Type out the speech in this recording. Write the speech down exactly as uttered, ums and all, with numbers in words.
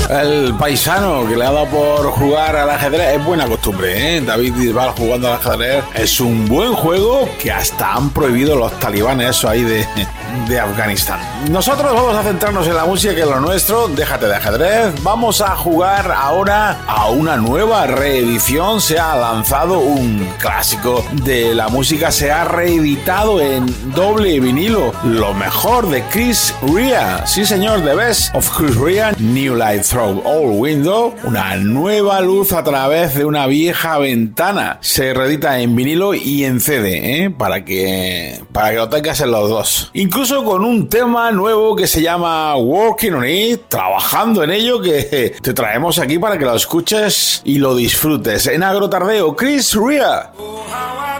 El paisano que le ha dado por jugar al ajedrez. Es buena costumbre, ¿eh? David Bisbal jugando al ajedrez. Es un buen juego que hasta han prohibido los talibanes eso ahí de, de Afganistán. Nosotros vamos a centrarnos en la música, que es lo nuestro. Déjate de ajedrez. Vamos a jugar ahora a una nueva reedición. Se ha lanzado un clásico de la música. Se ha reeditado en doble vinilo. Lo mejor de Chris Rea. Sí, señor, The Best of Chris Rea. New Light Through All Window. Una nueva luz a través de una vieja ventana. Se reedita en vinilo y en C D, ¿eh? Para que, para que lo tengas en los dos. Incluso con un tema nuevo que se llama Working on It. Trabajando en ello, que te traemos aquí para que lo escuches y lo disfrutes. En Agrotardeo, Chris Rea.